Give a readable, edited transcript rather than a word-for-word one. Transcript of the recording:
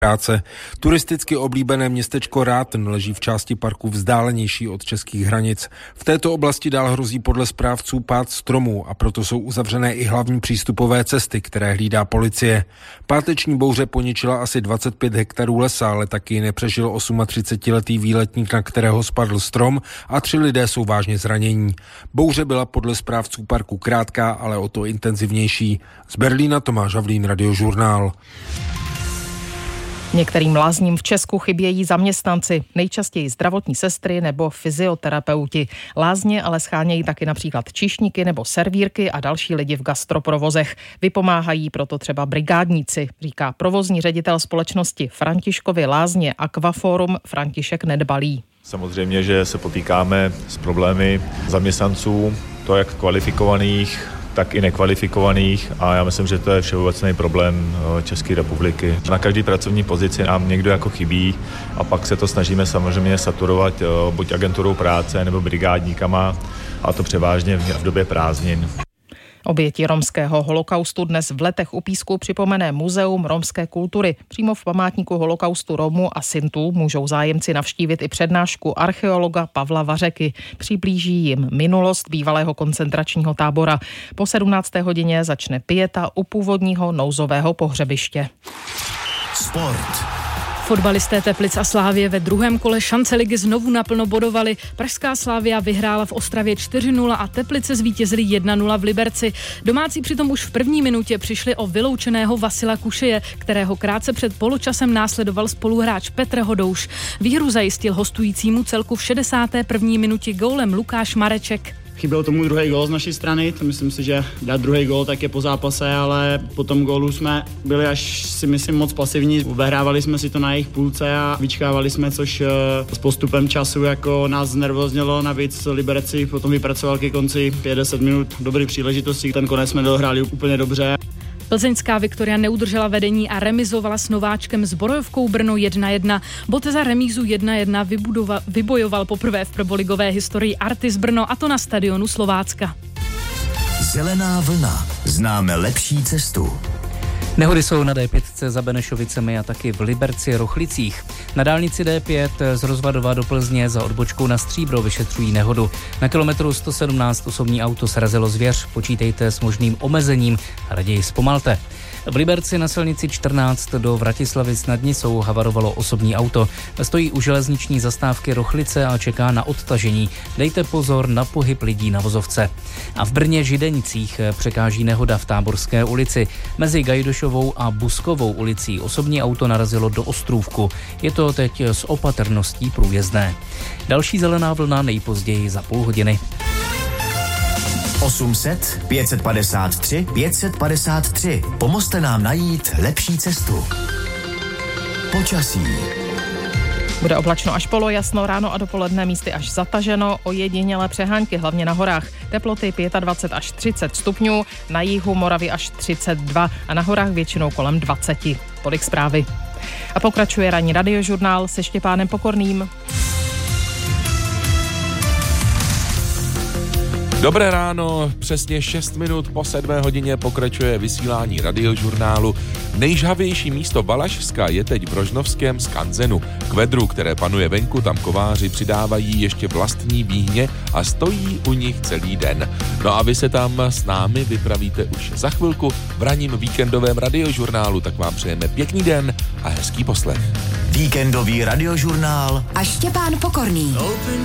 práce. Turisticky oblíbené městečko Rátn leží v části parku vzdálenější od českých hranic. V této oblasti dál hrozí podle správců pád stromů a proto jsou uzavřené i hlavní přístupové cesty, které hlídá policie. Páteční bouře poničila asi 25 hektarů lesa, ale taky nepřežil 38letý výletník, na kterého spadl strom, a 3 lidé jsou vážně zranění. Bouře byla podle správců parku krátká, ale o to intenzivnější. Z Berlína Tomáš Havlín, Radiožurnál. Některým lázním v Česku chybějí zaměstnanci, nejčastěji zdravotní sestry nebo fyzioterapeuti. Lázně ale schánějí taky například číšníky nebo servírky a další lidi v gastroprovozech. Vypomáhají proto třeba brigádníci, říká provozní ředitel společnosti Františkovy lázně Aquaforum František Nedbalý. Samozřejmě, že se potýkáme s problémy zaměstnanců, to jak kvalifikovaných, tak i nekvalifikovaných, a já myslím, že to je všeobecný problém České republiky. Na každé pracovní pozici nám někdo jako chybí a pak se to snažíme samozřejmě saturovat buď agenturou práce nebo brigádníkama, a to převážně v době prázdnin. Oběti romského holokaustu dnes v Letech u Písku připomene Muzeum romské kultury. Přímo v památníku holokaustu Romů a Sintů můžou zájemci navštívit i přednášku archeologa Pavla Vařeky. Přiblíží jim minulost bývalého koncentračního tábora. Po 17. hodině začne pieta u původního nouzového pohřebiště. Sport. Fotbalisté Teplic a Slavie ve druhém kole šance ligy znovu naplno bodovali. Pražská Slavia vyhrála v Ostravě 4-0 a Teplice zvítězili 1-0 v Liberci. Domácí přitom už v první minutě přišli o vyloučeného Vasila Kušeje, kterého krátce před poločasem následoval spoluhráč Petr Hodouš. Výhru zajistil hostujícímu celku v 61. minutě gólem Lukáš Mareček. Chyběl tomu druhý gól z naší strany, to myslím si, že dát druhý gól tak je po zápase, ale po tom gólu jsme byli až si myslím moc pasivní. Obehrávali jsme si to na jejich půlce a vyčkávali jsme, což s postupem času jako nás znervoznělo. Navíc Liberec potom vypracoval ke konci 50 minut dobrý příležitosti, ten konec jsme dohráli úplně dobře. Plzeňská Viktoria neudržela vedení a remizovala s nováčkem Zbrojovkou Brno 1-1. Bod za remízu 1-1 vybojoval poprvé v prvoligové historii Artis Brno, a to na stadionu Slovácka. Zelená vlna. Známe lepší cestu. Nehody jsou na D5 za Benešovicemi a taky v Liberci Rochlicích. Na dálnici D5 z Rozvadova do Plzně za odbočkou na Stříbro vyšetřují nehodu. Na kilometru 117 osobní auto srazilo zvěř. Počítejte s možným omezením a raději zpomalte. V Liberci na silnici 14 do Vratislavic nad Nisou havarovalo osobní auto. Stojí u železniční zastávky Rochlice a čeká na odtažení. Dejte pozor na pohyb lidí na vozovce. A v Brně Židenicích překáží nehoda v Táborské ulici. Mezi Gajdošovou a Buskovou ulicí osobní auto narazilo do ostrůvku. Je to teď s opatrností průjezdné. Další zelená vlna nejpozději za půl hodiny. 800 553 553. Pomozte nám najít lepší cestu. Počasí. Bude oblačno až polojasno, ráno a dopoledne místy až zataženo, ojedinělé přehánky, hlavně na horách. Teploty 25 až 30 stupňů, na jihu Moravy až 32 a na horách většinou kolem 20. Tolik zprávy. A pokračuje ranní radiožurnál se Štěpánem Pokorným. Dobré ráno, přesně 6 minut po 7 hodině pokračuje vysílání radiožurnálu. Nejžhavější místo Valašska je teď v Rožnovském skanzenu. K vedru, které panuje venku, tam kováři přidávají ještě vlastní výhně a stojí u nich celý den. No a vy se tam s námi vypravíte už za chvilku v ranním víkendovém radiožurnálu, tak vám přejeme pěkný den a hezký poslech. Víkendový radiožurnál a Štěpán Pokorný.